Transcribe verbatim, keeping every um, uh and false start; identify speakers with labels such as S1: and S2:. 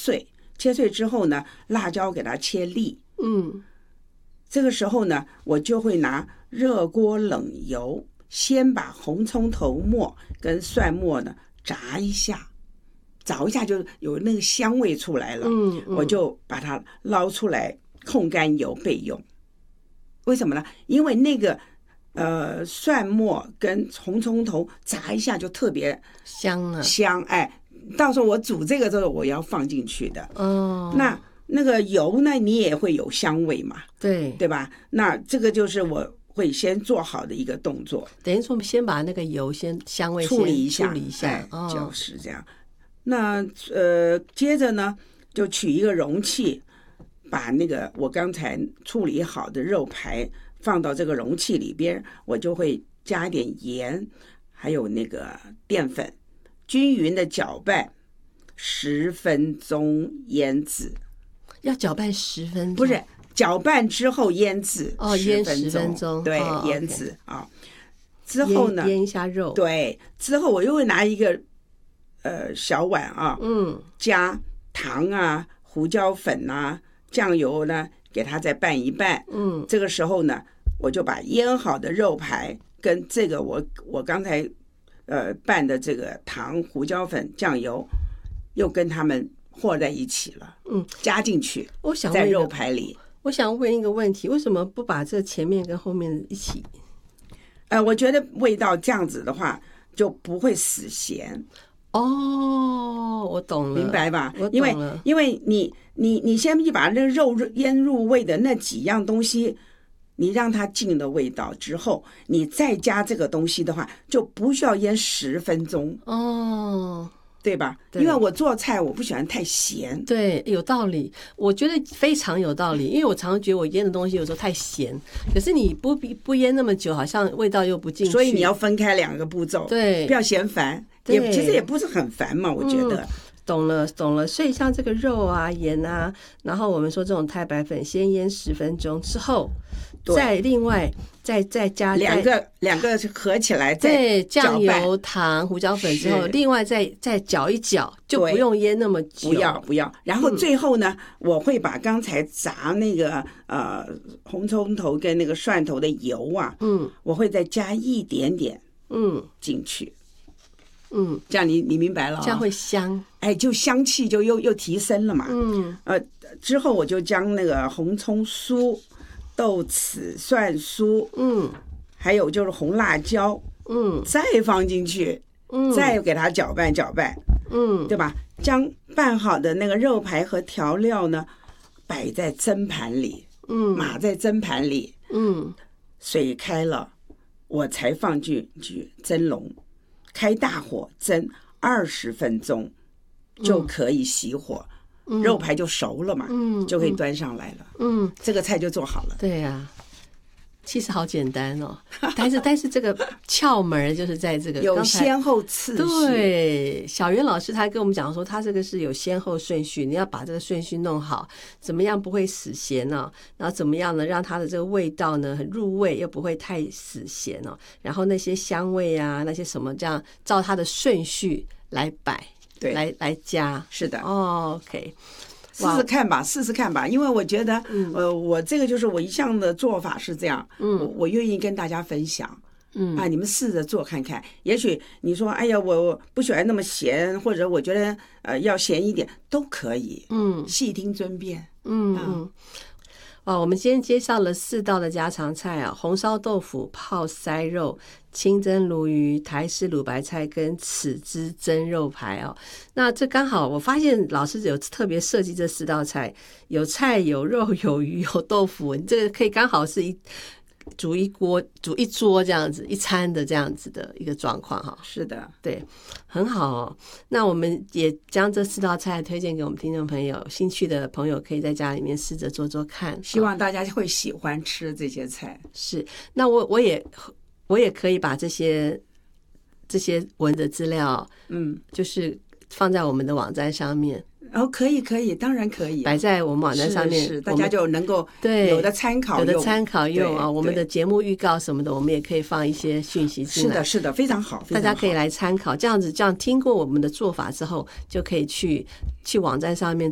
S1: 碎，切碎之后呢，辣椒给它切粒。
S2: 嗯，
S1: 这个时候呢，我就会拿热锅冷油，先把红葱头末跟蒜末呢炸一下，炸一下就有那个香味出来了。
S2: 嗯嗯、
S1: 我就把它捞出来，控干油备用。为什么呢？因为那个呃蒜末跟红葱头炸一下就特别
S2: 香了，
S1: 香。哎，到时候我煮这个时候我要放进去的。
S2: 哦，
S1: 那那个油呢，你也会有香味嘛？
S2: 对，
S1: 对吧？那这个就是我会先做好的一个动作。
S2: 等于说先把那个油先香味
S1: 处理一下，
S2: 处理一下，
S1: 哎
S2: 哦、
S1: 就是这样。那呃，接着呢，就取一个容器，把那个我刚才处理好的肉排放到这个容器里边，我就会加一点盐，还有那个淀粉，均匀的搅拌，十分钟腌制。
S2: 要搅拌十分钟？
S1: 不是，搅拌之后腌制。
S2: 哦，腌十分钟，
S1: 对，
S2: 哦、
S1: 腌制啊、哦。之后呢，
S2: 腌一下肉。
S1: 对，之后我又会拿一个呃小碗啊，
S2: 嗯，
S1: 加糖啊、胡椒粉啊、酱油呢，给它再拌一拌。
S2: 嗯，
S1: 这个时候呢，我就把腌好的肉排跟这个我我刚才呃拌的这个糖、胡椒粉、酱油，又跟它们和在一起了。嗯，加进去。
S2: 我想
S1: 在肉排里。
S2: 我想问一个问题，为什么不把这前面跟后面一起？
S1: 呃，我觉得味道这样子的话就不会死咸。
S2: 哦，我懂了，
S1: 明白吧？
S2: 我懂了，
S1: 因为因为你你你先去把那个肉腌入味的那几样东西，你让它进了味道之后，你再加这个东西的话，就不需要腌十分钟。
S2: 哦。
S1: 对吧？
S2: 对，
S1: 因为我做菜我不喜欢太咸。
S2: 对，有道理，我觉得非常有道理。因为我常常觉得我腌的东西有时候太咸，可是你不不腌那么久，好像味道又不进去。
S1: 所以你要分开两个步骤，
S2: 对，
S1: 不要嫌烦，也其实也不是很烦嘛，我觉得。
S2: 嗯，懂了懂了。所以像这个肉啊、盐啊，然后我们说这种太白粉先腌十分钟之后，再另外再再加
S1: 两个两个合起来，
S2: 对，酱油、糖、胡椒粉之后，另外再再搅一搅，就不用腌那么久。
S1: 不要不要。然后最后呢，嗯、我会把刚才炸那个呃红葱头跟那个蒜头的油啊，嗯，我会再加一点点，嗯，进去。嗯，这样你你明白了、哦，
S2: 这样会香，
S1: 哎，就香气就又又提升了嘛。嗯，呃，之后我就将那个红葱酥、豆豉、蒜酥，嗯，还有就是红辣椒，嗯，再放进去，嗯，再给它搅拌搅拌，嗯，对吧？将拌好的那个肉排和调料呢，摆在蒸盘里，嗯，码在蒸盘里，嗯，水开了，我才放进去蒸笼。开大火蒸二十分钟就可以熄火，嗯、肉排就熟了嘛，嗯、就可以端上来了。嗯，这个菜就做好了。
S2: 对呀、啊，其实好简单哦，但是但是这个窍门就是在这个
S1: 有先后次序。
S2: 对，小袁老师他跟我们讲说，他这个是有先后顺序，你要把这个顺序弄好，怎么样不会死咸呢、哦？然后怎么样呢，让它的这个味道呢很入味，又不会太死咸哦。然后那些香味啊，那些什么，这样照它的顺序来摆，
S1: 对，
S2: 来来加。
S1: 是的。
S2: 哦 ，OK。
S1: 试试看吧，试试看吧，因为我觉得，嗯、呃，我这个就是我一向的做法是这样，嗯，我我愿意跟大家分享，嗯啊，你们试着做看看，也许你说，哎呀，我不喜欢那么咸，或者我觉得呃要咸一点都可以，嗯，细听尊便，
S2: 嗯嗯。哦，我们今天介绍了四道的家常菜啊，红烧豆腐、泡塞肉、清蒸鲈鱼、台式卤白菜跟豉汁蒸肉排哦。那这刚好我发现老师有特别设计这四道菜，有菜有肉有鱼有豆腐，你这个可以刚好是一煮一锅煮一桌这样子一餐的这样子的一个状况哈。
S1: 是的，
S2: 对，很好哦。那我们也将这四道菜推荐给我们听众朋友，兴趣的朋友可以在家里面试着做做看，
S1: 希望大家会喜欢吃这些菜。
S2: 是，那我我也我也可以把这些这些文的资料，嗯，就是放在我们的网站上面。
S1: 哦，可以可以，当然可以、啊，
S2: 摆在我们网站上面，
S1: 是是大家就能够
S2: 对
S1: 有的参考用，
S2: 有的参考用啊。我们的节目预告什么的，我们也可以放一些讯息进来。
S1: 是的，是的，非常好，
S2: 大家可以来参考。这样子，这样听过我们的做法之后，就可以去去网站上面